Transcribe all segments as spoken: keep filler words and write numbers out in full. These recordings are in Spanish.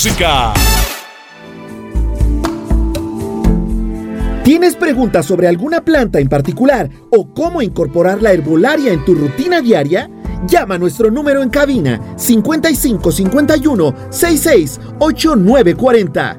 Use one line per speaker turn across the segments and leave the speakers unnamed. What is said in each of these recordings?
música.
¿Tienes preguntas sobre alguna planta en particular o cómo incorporar la herbolaria en tu rutina diaria? Llama a nuestro número en cabina cincuenta y cinco cincuenta y uno sesenta y seis ochenta y nueve cuarenta.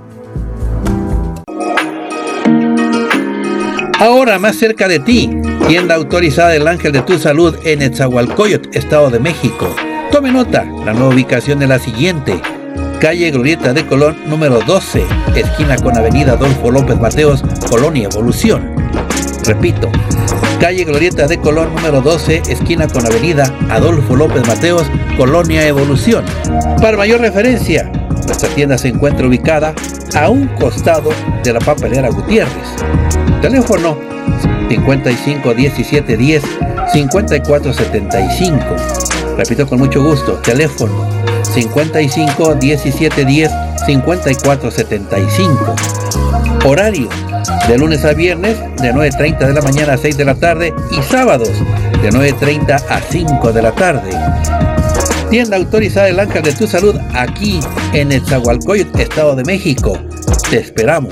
Ahora más cerca de ti, tienda autorizada del Ángel de tu Salud en Nezahualcóyotl, Estado de México. Tome nota, la nueva ubicación es la siguiente: calle Glorieta de Colón número doce, esquina con avenida Adolfo López Mateos, Colonia Evolución. Repito, calle Glorieta de Colón número doce, esquina con avenida Adolfo López Mateos, Colonia Evolución. Para mayor referencia, nuestra tienda se encuentra ubicada a un costado de la papelera Gutiérrez. Teléfono cincuenta y cinco diecisiete diez cincuenta y cuatro setenta y cinco. Repito con mucho gusto, teléfono cincuenta y cinco diecisiete diez cincuenta y cuatro setenta y cinco. Horario de lunes a viernes de nueve treinta de la mañana a seis de la tarde y sábados de nueve treinta a cinco de la tarde. Tienda autorizada El Ángel de tu Salud aquí en Nezahualcóyotl, Estado de México. Te esperamos.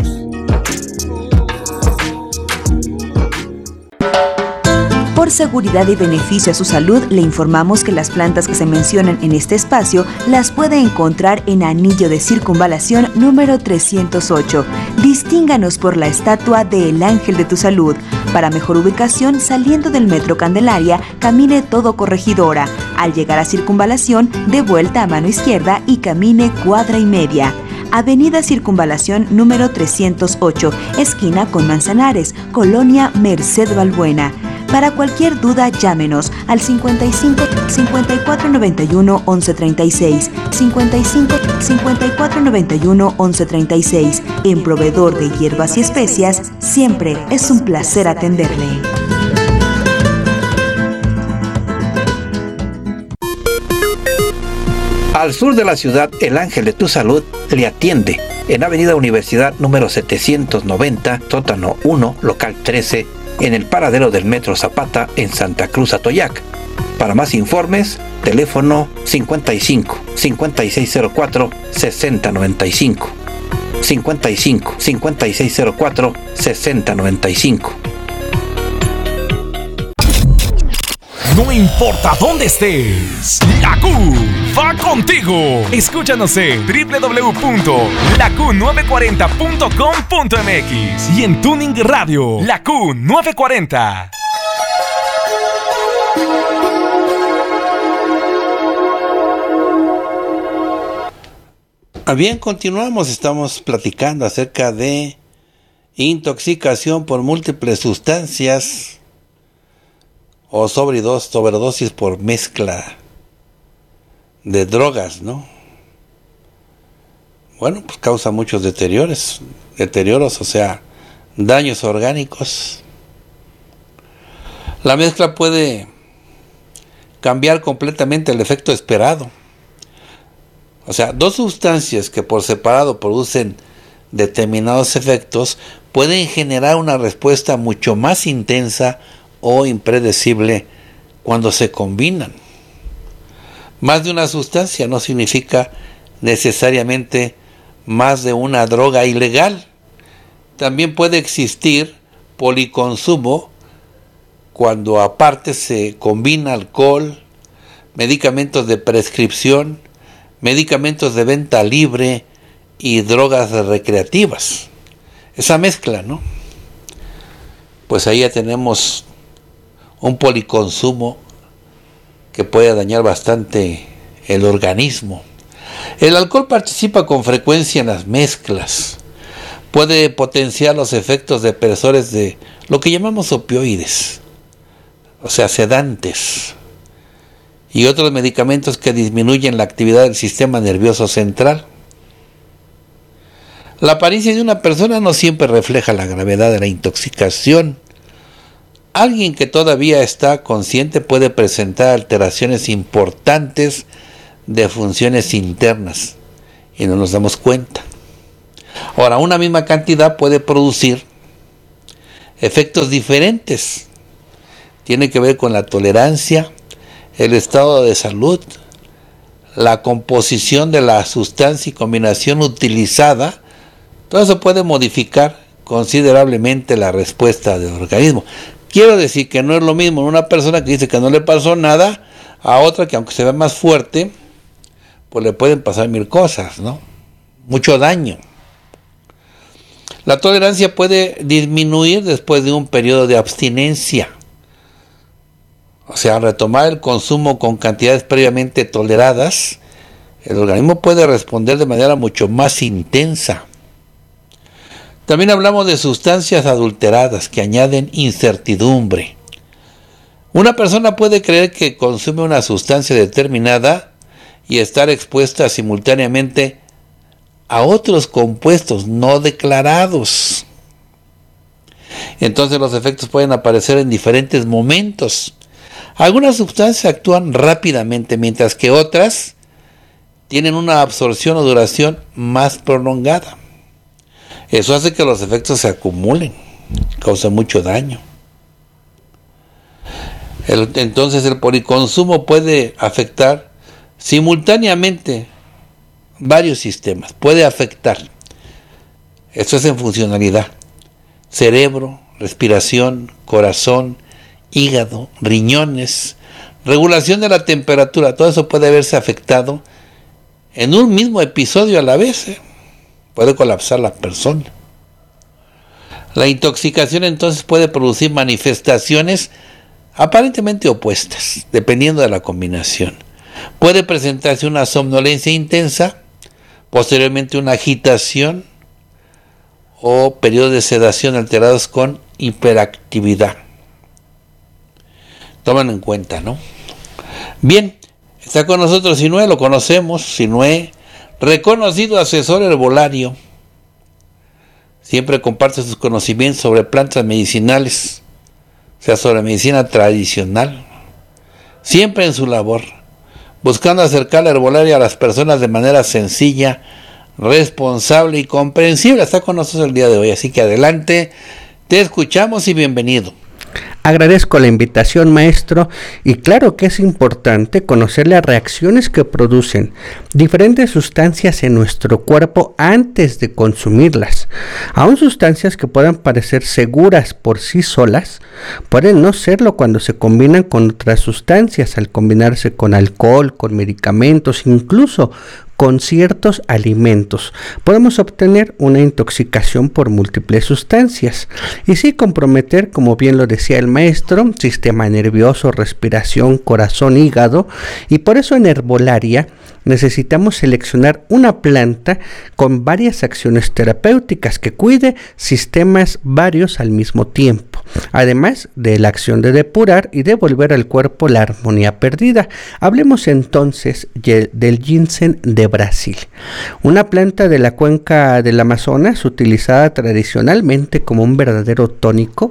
Por seguridad y beneficio a su salud, le informamos que las plantas que se mencionan en este espacio las puede encontrar en Anillo de Circunvalación número trescientos ocho. Distínganos por la estatua de El Ángel de tu Salud. Para mejor ubicación, saliendo del Metro Candelaria, camine todo Corregidora. Al llegar a Circunvalación, dé vuelta a mano izquierda y camine cuadra y media. Avenida Circunvalación número trescientos ocho, esquina con Manzanares, Colonia Merced Balbuena. Para cualquier duda, llámenos al cincuenta y cinco cincuenta y cuatro noventa y uno once treinta y seis, cincuenta y cinco cincuenta y cuatro noventa y uno once treinta y seis. En Proveedor de Hierbas y Especias, siempre es un placer atenderle.
Al sur de la ciudad, El Ángel de tu Salud le atiende en Avenida Universidad número setecientos noventa, sótano uno, local trece, en el paradero del Metro Zapata en Santa Cruz Atoyac. Para más informes, teléfono cincuenta y cinco cincuenta y seis cero cuatro sesenta noventa y cinco, cincuenta y cinco cincuenta y seis cero cuatro sesenta noventa y cinco.
No importa dónde estés, la Q va contigo. Escúchanos en doble u doble u doble u punto la q nueve cuarenta punto com punto m x y en Tuning Radio, La Q nueve cuarenta.
Bien, continuamos, estamos platicando acerca de intoxicación por múltiples sustancias o sobredosis, sobredosis por mezcla de drogas, ¿no? Bueno, pues causa muchos deterioros, deterioros, o sea, daños orgánicos. La mezcla puede cambiar completamente el efecto esperado. O sea, dos sustancias que por separado producen determinados efectos pueden generar una respuesta mucho más intensa o impredecible cuando se combinan. Más de una sustancia no significa necesariamente más de una droga ilegal. También puede existir policonsumo cuando aparte se combina alcohol, medicamentos de prescripción, medicamentos de venta libre y drogas recreativas. Esa mezcla, ¿no? Pues ahí ya tenemos un policonsumo que puede dañar bastante el organismo. El alcohol participa con frecuencia en las mezclas. Puede potenciar los efectos depresores de lo que llamamos opioides, o sea, sedantes, y otros medicamentos que disminuyen la actividad del sistema nervioso central. La apariencia de una persona no siempre refleja la gravedad de la intoxicación. Alguien que todavía está consciente puede presentar alteraciones importantes de funciones internas y no nos damos cuenta. Ahora, una misma cantidad puede producir efectos diferentes. Tiene que ver con la tolerancia, el estado de salud, la composición de la sustancia y combinación utilizada, todo eso puede modificar considerablemente la respuesta del organismo. Quiero decir que no es lo mismo una persona que dice que no le pasó nada a otra que, aunque se vea más fuerte, pues le pueden pasar mil cosas, ¿no? Mucho daño. La tolerancia puede disminuir después de un periodo de abstinencia. O sea, al retomar el consumo con cantidades previamente toleradas, el organismo puede responder de manera mucho más intensa. También hablamos de sustancias adulteradas que añaden incertidumbre. Una persona puede creer que consume una sustancia determinada y estar expuesta simultáneamente a otros compuestos no declarados. Entonces los efectos pueden aparecer en diferentes momentos. Algunas sustancias actúan rápidamente, mientras que otras tienen una absorción o duración más prolongada. Eso hace que los efectos se acumulen, causa mucho daño. El, entonces el policonsumo puede afectar simultáneamente varios sistemas, puede afectar. Esto es en funcionalidad: cerebro, respiración, corazón, hígado, riñones, regulación de la temperatura. Todo eso puede verse afectado en un mismo episodio a la vez, ¿eh? Puede colapsar la persona. La intoxicación entonces puede producir manifestaciones aparentemente opuestas, dependiendo de la combinación. Puede presentarse una somnolencia intensa, posteriormente una agitación o periodos de sedación alterados con hiperactividad. Toman en cuenta, ¿no? Bien, está con nosotros Sinué, lo conocemos, Sinué, reconocido asesor herbolario. Siempre comparte sus conocimientos sobre plantas medicinales, o sea, sobre medicina tradicional. Siempre en su labor, buscando acercar la herbolaria a las personas de manera sencilla, responsable y comprensible. Está con nosotros el día de hoy, así que adelante, te escuchamos y bienvenido.
Agradezco la invitación, maestro, y claro que es importante conocer las reacciones que producen diferentes sustancias en nuestro cuerpo antes de consumirlas. Aún sustancias que puedan parecer seguras por sí solas, pueden no serlo cuando se combinan con otras sustancias, al combinarse con alcohol, con medicamentos, incluso con ciertos alimentos. Podemos obtener una intoxicación por múltiples sustancias y sí comprometer, como bien lo decía el maestro, sistema nervioso, respiración, corazón, hígado, y por eso en herbolaria necesitamos seleccionar una planta con varias acciones terapéuticas que cuide sistemas varios al mismo tiempo, además de la acción de depurar y devolver al cuerpo la armonía perdida. Hablemos entonces del ginseng de Brasil, una planta de la cuenca del Amazonas utilizada tradicionalmente como un verdadero tónico,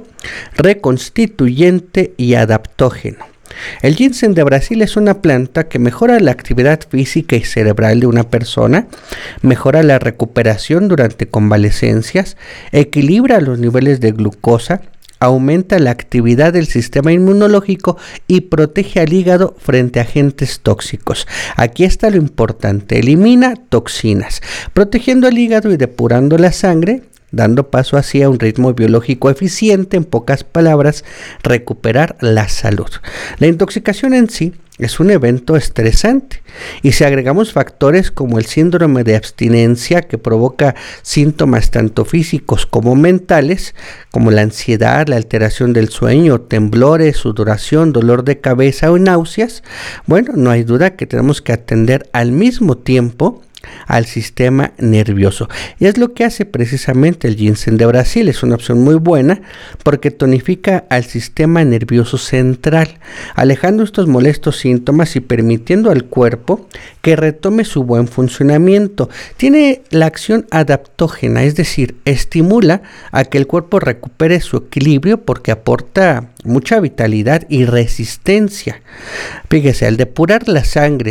reconstituyente y adaptógeno. El ginseng de Brasil es una planta que mejora la actividad física y cerebral de una persona, mejora la recuperación durante convalecencias, equilibra los niveles de glucosa, aumenta la actividad del sistema inmunológico y protege al hígado frente a agentes tóxicos. Aquí está lo importante: elimina toxinas, protegiendo el hígado y depurando la sangre, dando paso así a un ritmo biológico eficiente. En pocas palabras, recuperar la salud. La intoxicación en sí es un evento estresante, y si agregamos factores como el síndrome de abstinencia, que provoca síntomas tanto físicos como mentales, como la ansiedad, la alteración del sueño, temblores, sudoración, dolor de cabeza o náuseas, bueno, no hay duda que tenemos que atender al mismo tiempo al sistema nervioso, y es lo que hace precisamente el ginseng de Brasil. Es una opción muy buena porque tonifica al sistema nervioso central, alejando estos molestos síntomas y permitiendo al cuerpo que retome su buen funcionamiento. Tiene la acción adaptógena, es decir, estimula a que el cuerpo recupere su equilibrio porque aporta mucha vitalidad y resistencia. Fíjese, al depurar la sangre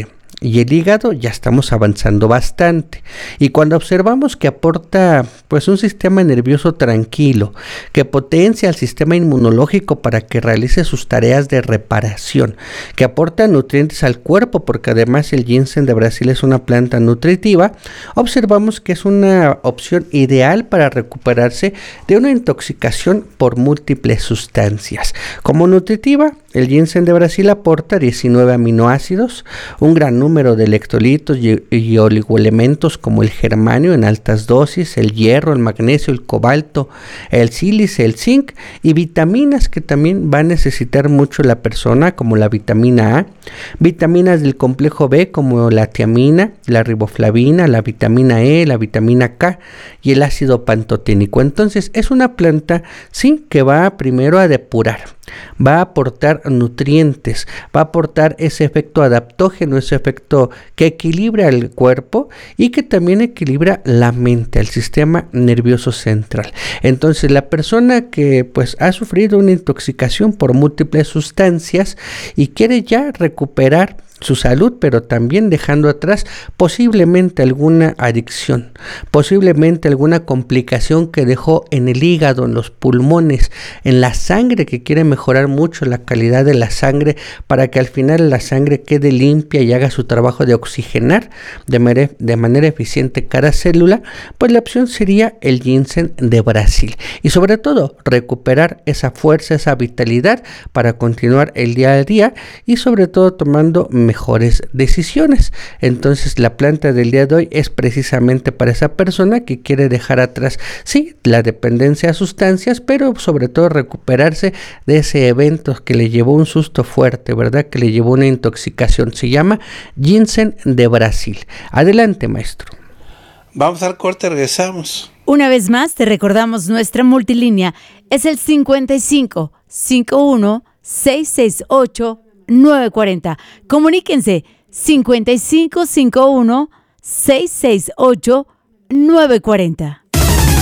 y el hígado ya estamos avanzando bastante. Y cuando observamos que aporta pues un sistema nervioso tranquilo, que potencia el sistema inmunológico para que realice sus tareas de reparación, que aporta nutrientes al cuerpo, porque además el ginseng de Brasil es una planta nutritiva, observamos que es una opción ideal para recuperarse de una intoxicación por múltiples sustancias. Como nutritiva, el ginseng de Brasil aporta diecinueve aminoácidos, un gran número de electrolitos y, y oligoelementos como el germanio en altas dosis, el hierro, el magnesio, el cobalto, el sílice, el zinc y vitaminas que también va a necesitar mucho la persona, como la vitamina A, vitaminas del complejo B como la tiamina, la riboflavina, la vitamina E, la vitamina K y el ácido pantoténico. Entonces es una planta, sí, que va primero a depurar, va a aportar nutrientes, va a aportar ese efecto adaptógeno, ese efecto que equilibra el cuerpo y que también equilibra la mente, el sistema nervioso central. Entonces la persona que pues ha sufrido una intoxicación por múltiples sustancias y quiere ya recuperar su salud, pero también dejando atrás posiblemente alguna adicción, posiblemente alguna complicación que dejó en el hígado, en los pulmones, en la sangre, que quiere mejorar mucho la calidad de la sangre para que al final la sangre quede limpia y haga su trabajo de oxigenar de, mere, de manera eficiente cada célula, pues la opción sería el ginseng de Brasil. Y sobre todo, recuperar esa fuerza, esa vitalidad para continuar el día a día y sobre todo tomando mejores decisiones. Entonces la planta del día de hoy es precisamente para esa persona que quiere dejar atrás, sí, la dependencia a sustancias, pero sobre todo recuperarse de ese evento que le llevó un susto fuerte, ¿verdad? Que le llevó una intoxicación. Se llama ginseng de Brasil. Adelante, maestro.
Vamos al corte, regresamos.
Una vez más, te recordamos nuestra multilínea. Es el cincuenta y cinco, cincuenta y uno, seiscientos sesenta y ocho, nueve cuarenta. Comuníquense cincuenta y cinco, cincuenta y uno, seiscientos sesenta y ocho, nueve cuarenta.